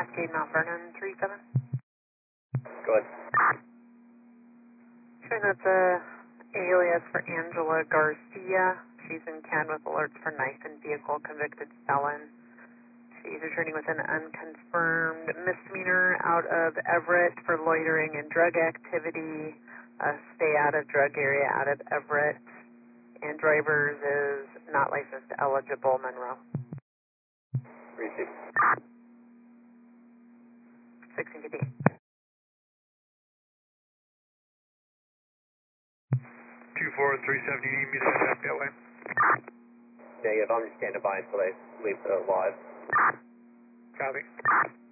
Cascade, Mount Vernon, 37. Go ahead. Sure, that's a alias for Angela Garcia. She's in CAN with alerts for knife and vehicle, convicted felon. She's returning with an unconfirmed misdemeanor out of Everett for loitering and drug activity. Stay out of drug area out of Everett. And drivers is not licensed eligible, Monroe. Receive. 16 PD. 24370, you need me to head up that way? Negative, I'm just standing by until they leave the live. Copy.